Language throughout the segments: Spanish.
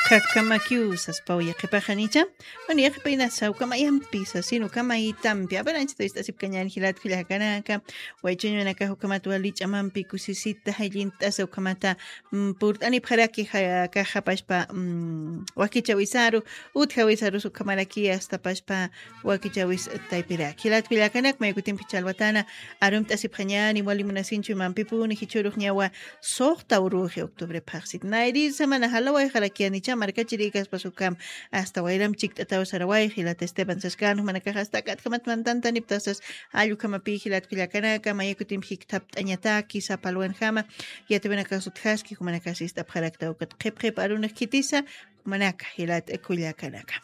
Kakamakiusas pauyaqipaqanicha maniaqipinasa ukamayanpisa sino kamaytampi aparanchita istasip kañani hilat hilakanaka waychañanaka ukamata walich'amanpi kusisita haylintasa ukamata purt'ani pharaki kahapashpa wakichawisaru uthawisaru sukamaraki hasta pashpa wakichawis taypiraki hilat hilakanaka maykutimpi chalwatana arumt'asip kañani walimunasinchu imanpipuni hichuruq ñawa soqta uruji octubre paqsit nayri semana halaway harakianicha markachirikas pasukam hasta wayram chiktatawa saraway hilat Esteban Sascano manaka hasta katkamat mantanta niptasas ayukamapi hilat kullakanaka mayekutim hiktap t'añataki sapalwan hama yatabenaka suthaski kumanaka sista pharakta ukat qep aruna kitisa manaka hilat kullakanaka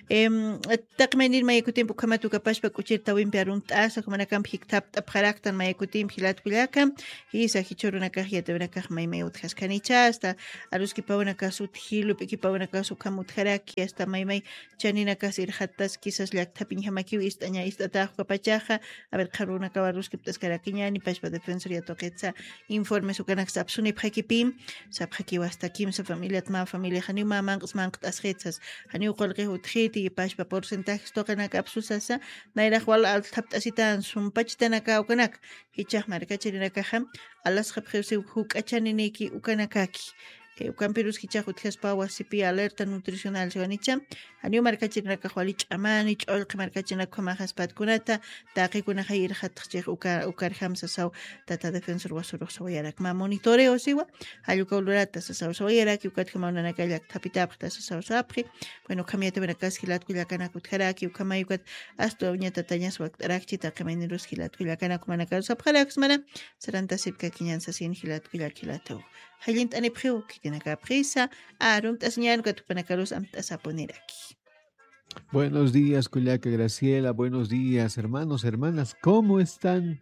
taqmanir mayekutim pukamatu kapashpa kuchirta wimpi arunt'asa kumanaka hiktap pharaktan mayekutim hilat kullaka hisa hichurunaka yatabenaka maymay uthaskanicha hasta aruski pawanaka sut hilupi kipawanaka sukamutharaki hasta maymay chaninaka sirhatas quizás llaqtapin hamakiw istaña istataq kapachaja a ver qarunaka waruskiptas karakiñani pashpa defensoría toqetsa informe sukanak sapsuni phakipim saphakiw hasta kimsa familia tma familia hanima manqtas khetsas hani uqolqi utkhiti pashpa porcentajes toqanaka absusasa nayraq wal altaptasitan sumpachtanaka ukanak hichaq markachirinaka ham alas khapkhewsi huk'achaniniki ukanakaki Ukamperus kichaq utqaspa wasipi alerta nutricional siwanicha hani markachinaka walich'amani ch'olqi markachinaka mahaspadkunata taqikunaqa irhatqchik ukar hamsa saw tata defensor wasuruq sawayarak ma monitoreo siwa halluka ulurata sasaw sawayarak ukatka maunanaka llaqtapitapqta sasaw sapqi bueno kamiyata benakas hilat kullakanakut haraki ukamayukat astu uñata tañas waqtarakchi taqaminirus hilat kullakanaku manaka sapqarakus mana sarantasipka kiñansa sin hilat kullakilataw Hayint aniphiu kitinaka prisa arum tasñan katupanakaros amtasaponeraki. Buenos días, Culiaca Graciela. Buenos días, hermanos, hermanas. ¿Cómo están?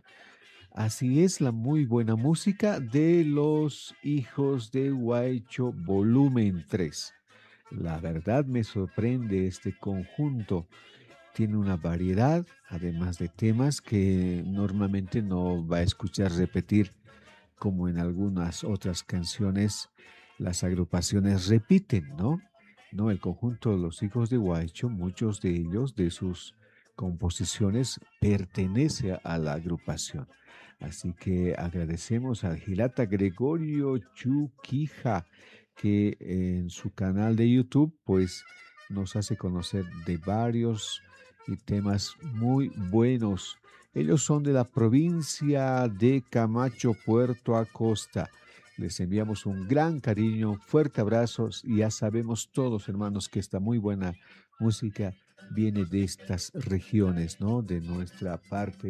Así es la muy buena música de los hijos de Huaycho, volumen 3. La verdad me sorprende este conjunto. Tiene una variedad, además de temas que normalmente no va a escuchar repetir, como en algunas otras canciones las agrupaciones repiten, ¿no? No, el conjunto de los hijos de Huaycho, muchos de ellos, de sus composiciones, pertenece a la agrupación. Así que agradecemos a Gilata Gregorio Chuquija, que en su canal de YouTube, pues, nos hace conocer de varios temas muy buenos. Ellos son de la provincia de Camacho, Puerto Acosta. Les enviamos un gran cariño, fuerte abrazos y ya sabemos todos, hermanos, que esta muy buena música viene de estas regiones, ¿no? De nuestra parte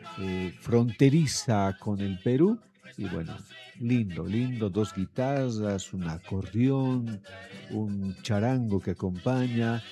fronteriza con el Perú. Y bueno, lindo, dos guitarras, un acordeón, un charango que acompaña,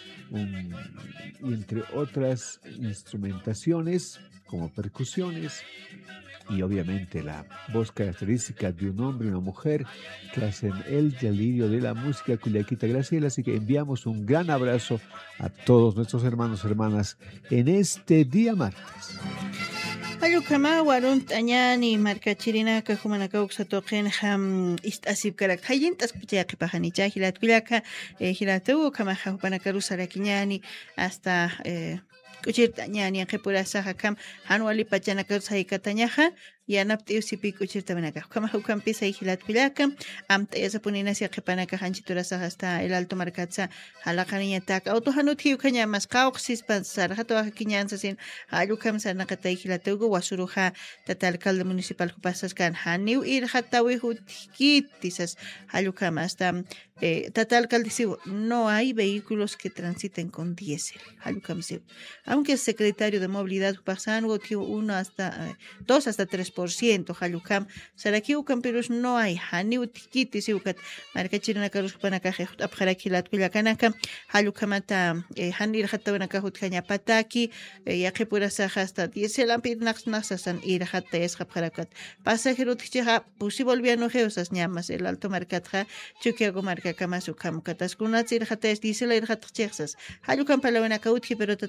y entre otras instrumentaciones como percusiones y obviamente la voz característica de un hombre y una mujer que hacen el delirio de la música Culiaquita Graciela. Así que enviamos un gran abrazo a todos nuestros hermanos y hermanas en este día martes. Ayukama warun tañani markachirinaka humanaka uksatoqen ham istasip karak hayintas pichaqi pajanicha hilat kullaka hilatu kama hupanaka rusarakiñani hasta kuchirta ñani qipurasaqa kam hanwali pachanaka saykatañaqa yanapti usipi kuchirta benaka kama hukampi sayhilat kullaka amta yasapuninasi qipanaka hanchiturasaqa hasta el alto markatsa halaqaniñataka autohanuthi ukaña mas qawqsispan sarhatuqa kiñansasin allukam sarnaqa tayhilatugu wasuruja tata alcalde municipal kupasaskan haniw irhatawi hutkitisas allukam hasta tata alcalde siu no hay vehículos que transiten con diésel allukam siu aunque es secretario de movilidad pasango tío 1 hasta 2 hasta 3% halukam saraki ukampiros no hay hani utikiti siukat markachirina karus panaka khut abkharakilat kullakanaka halukamata hanir hatta ka hutkanya pataki yaqipura sa hasta 10 lampir naxnaxasan ir hatta es kharakat pasajero tchiha pusi volviano geosas llamas el alto markatja chukiago marka kamasukam kataskunat ir hatta es 10 ir hatta tchexas halukam palawena kautki pero total kaldu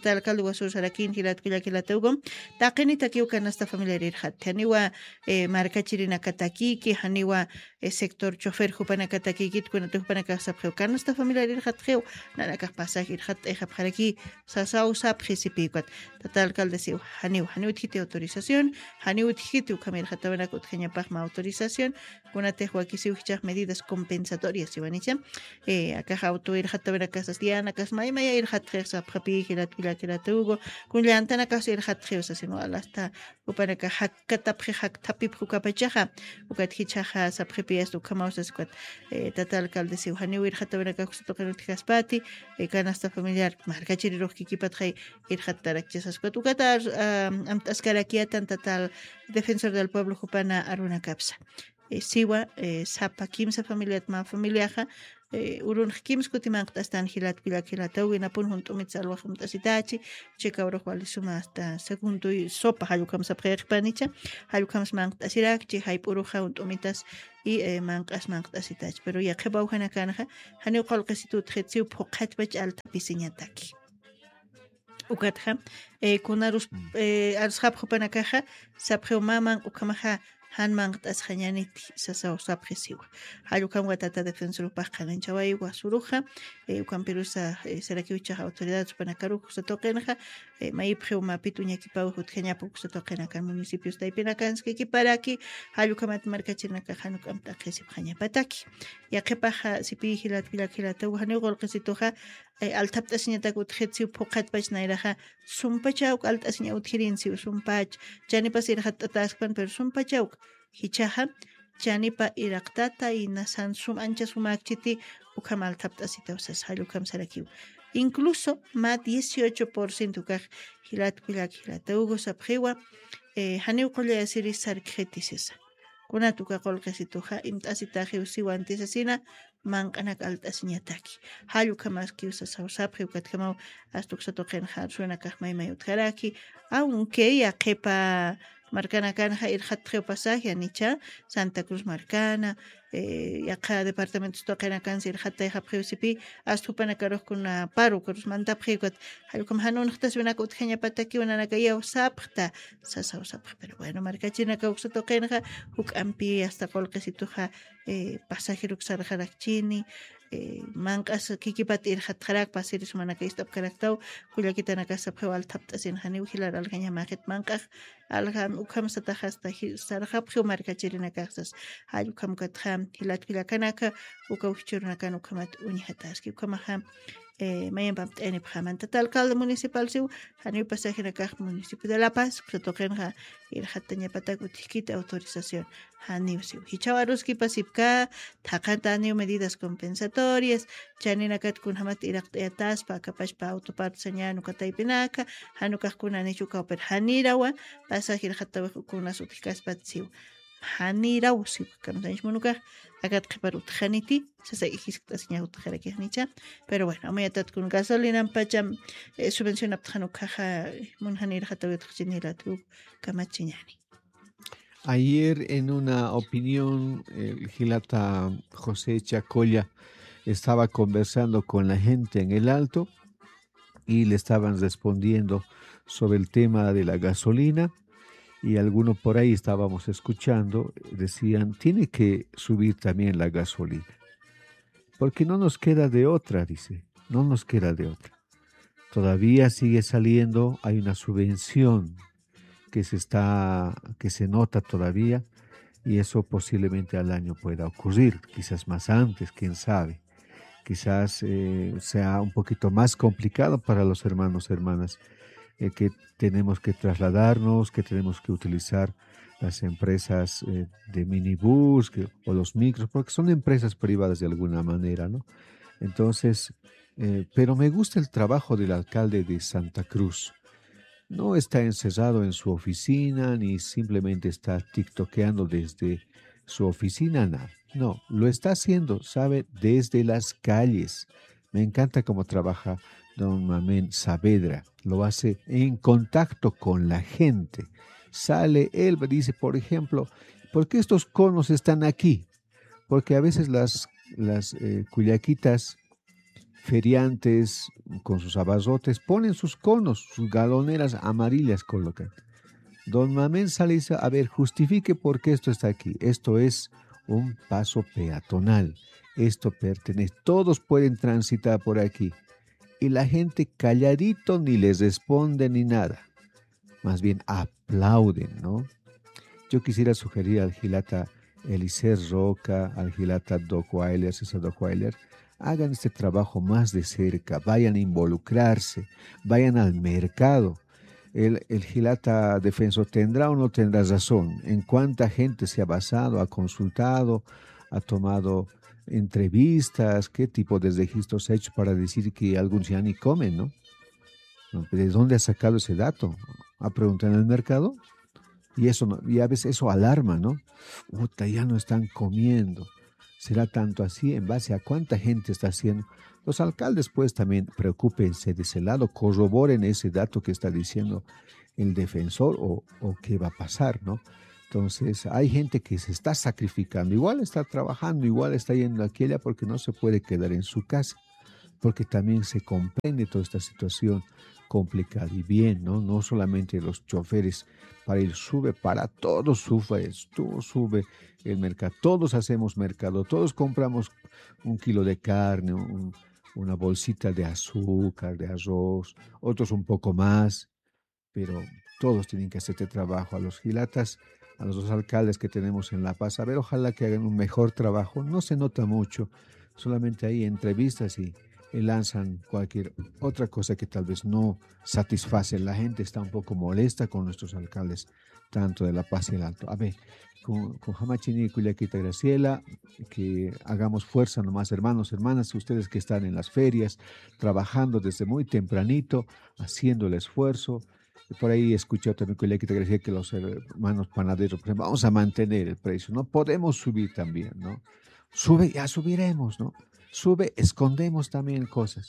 sur sarakin hilat kuyakilatugum taqini takiu kanasta familiar irhat haniwa markachirina katakiki haniwa sector chofer jupana katakikit kuna tupana kasapjeu kanasta familiar irhat jeu nanaka pasaj irhat ejapjaraki sasau sap jisipikwat tata alcalde siu haniwa tjiti autorización haniwa tjiti ukamir jatabana kutjeñapajma autorización kuna tehuakisiu hichaj medidas compensatorias ivanicha akaja auto irjatabana kasas diana kas maya irjatjeu sapjapi hilat kuyakilatugum kun llantana kas irjatjeu sasino alasta upanaka hakkatapje haktapip hukapachaja ukat hichaja sapjepias ukamausas kwat tata alcalde siu haniwa irjatabana kakustoqanut kaspati kanasta familiar markachiriruj kikipatjay irjatarakchasas kwat ukata amtaskarakiatan tatal defensor del pueblo jupana aruna kapsa siwa sapa kimsa familiat ma familiaja urun kims kutimanqtastan hilat pilakilatawi napun juntumit salwajumtasitachi chekawruj walisuma hasta segundo sopa hayukam sapqeqpanicha hayukams manqtasirakchi haypuruja juntumitas y manqas manqtasitachi pero ya qhebawjana kanaja hani qolqisitut khetsiu phoqatbach alta pisiñataki ukatja kunarus arshab jupanakaja sapqeumaman ukamaja hanman tasjañanit sasa sapjesiwa hayukam watata defensor paqalanchaway wasuruja ukam perusa serakiucha autoridades panakaru satoqenaja mayipjeu mapituña kipaw hutjañapu satoqenaka municipios taipinakanski kiparaki hayukamat markachinaka hanukam taqesip jañapataki yaqepaja sipi hilat pilakilataw hanugol qisitoja altaptasñata utjetsiu phoqatpach nairaja sumpachawk altasña utjirinsiu sumpach chanipas irjatataspan pero sumpachawk hichaja chanipa iraqtata y nasan ancha sumakchiti ukam altaptasitawsas hallukam sarakiw incluso ma 18% kaq hilat pilakilataw sapjewa haniw qolla asiri sarqetisesa kunatuka qolqisitoja imt'asitajiw siwantis asina manqanak altasñataki hallukamas kiusa sawsapji ukatkamau astuksatoqen suena kajmaymay utjaraki aunque yaqipa marcana kanja irjatjeu pasaje anicha Santa Cruz Marcana yaqa departamentos toqena kan irjatay hapjeusipi astupana karuj kuna paru karus mantapjikwat hallukam hanunqtas winaka utjañapataki wananaka yaw sapqta sasaw sapq pero bueno markachinaka uksatoqenqa huk ampi hasta qolqisituja pasajeruk sarjarakchini manqas kikipat irjatjarak pasiris manaka istapkaraktaw kullakitanaka sapjeu altaptasin haniw hilar algaña majit manqaj algan ukam sataja hasta sarjapjeu markachirinakaqsas hallukam katja hilat pilakanaka ukawchurnakan ukamat uñihataski ukamaja mayanpam t'enipjaman tata alcalde municipal siu haniw pasajenakaq municipio de La Paz satoqenqa irjatañapatak utijkita autorización haniw siu hichawaruski pasipka thaqanta haniw medidas compensatorias chaninakat kunhamat iraqt'ayataspa akapashpa autopartesaña nukataypinaka hanukaqkuna nichuka pero hanirawa pasaje irjatawiq ukunas utijkaspat siu haniraw siu kamsanish munukaq akat qhiparut khaniti sasa ijisktasña utjaraki pero bueno amayatat kun gasolina pacham subvención aptjanukaja munhanir hatawit khchinilatu kamachiñani. Ayer en una opinión el Gilata José Chacolla estaba conversando con la gente en el Alto y le estaban respondiendo sobre el tema de la gasolina. Y algunos por ahí estábamos escuchando, decían, tiene que subir también la gasolina. Porque no nos queda de otra, dice, no nos queda de otra. Todavía sigue saliendo, hay una subvención que se nota todavía, y eso posiblemente al año pueda ocurrir, quizás más antes, quién sabe. Quizás sea un poquito más complicado para los hermanos y hermanas que tenemos que trasladarnos, que tenemos que utilizar las empresas de minibús o los micros, porque son empresas privadas de alguna manera, ¿no? Entonces, pero me gusta el trabajo del alcalde de Santa Cruz. No está encerrado en su oficina, ni simplemente está tiktokeando desde su oficina, no, lo está haciendo, ¿sabe? Desde las calles. Me encanta cómo trabaja don Mamén Saavedra, lo hace en contacto con la gente. Sale él, dice, por ejemplo, ¿por qué estos conos están aquí? Porque a veces las cuyaquitas feriantes con sus abarrotes ponen sus conos, sus galoneras amarillas colocan. Don Mamén sale y dice, a ver, justifique por qué esto está aquí. Esto es un paso peatonal. Esto pertenece, todos pueden transitar por aquí. Y la gente calladito ni les responde ni nada. Más bien aplauden, ¿no? Yo quisiera sugerir al Gilata Elicer Roca, al Gilata Doc Weiler, César Doc Weiler, hagan este trabajo más de cerca, vayan a involucrarse, vayan al mercado. El Gilata defensor tendrá o no tendrá razón en cuánta gente se ha basado, ha consultado, ha tomado entrevistas, qué tipo de registros ha hecho para decir que algunos ya ni comen, ¿no? ¿No? ¿De dónde ha sacado ese dato? ¿Ha preguntado en el mercado? Y eso, y a veces eso alarma, ¿no? Puta, ya no están comiendo. ¿Será tanto así? ¿En base a cuánta gente está haciendo? Los alcaldes, pues, también preocúpense de ese lado, corroboren ese dato que está diciendo el defensor o qué va a pasar, ¿no? Entonces, hay gente que se está sacrificando, igual está trabajando, igual está yendo aquí y allá porque no se puede quedar en su casa, porque también se comprende toda esta situación complicada y bien, ¿no? No solamente los choferes para ir sube, para todos sube, todo sube el mercado, todos hacemos mercado, todos compramos un kilo de carne, una bolsita de azúcar, de arroz, otros un poco más, pero todos tienen que hacer este trabajo. A los gilatas, a los dos alcaldes que tenemos en La Paz, a ver, ojalá que hagan un mejor trabajo. No se nota mucho, solamente hay entrevistas y lanzan cualquier otra cosa que tal vez no satisface. La gente está un poco molesta con nuestros alcaldes, tanto de La Paz y el Alto. A ver, con Jamachini y Culiaquita Graciela, que hagamos fuerza nomás, hermanos, hermanas, ustedes que están en las ferias, trabajando desde muy tempranito, haciendo el esfuerzo. Por ahí escuché también Culiaquita Graciela que los hermanos panaderos, por ejemplo, vamos a mantener el precio, no podemos subir también, ¿no? Sube, ya subiremos, ¿no? Sube, escondemos también cosas,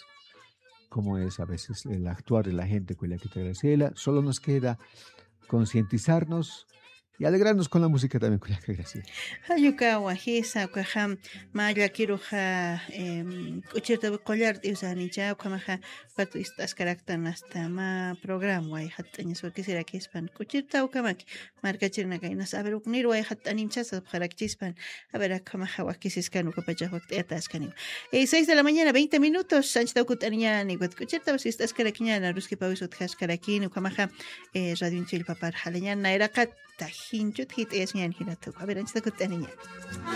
como es a veces el actuar de la gente con la que te Graciela. Solo nos queda concientizarnos y alegrarnos con la música también con la que Graciela. Hayuka wajisa ukaham maya kiruja kuchirta kollar diusanicha ukamaja patu istas karaktan hasta ma program way hattaña so quisiera que ispan kuchirta ukamaki marca chirna kainas a ver uknir way hattanim chasa parak chispan a ver akamaja wakisiskan ukapacha wakta askani 6 de la mañana 20 minutos sanchta ukutaniya ni kuchirta usistas karakñana ruski pawisut hash karakin ukamaja radio inchil papar halañana era tajinchut hit es ñan hiratu. A ver, antes de que te niña.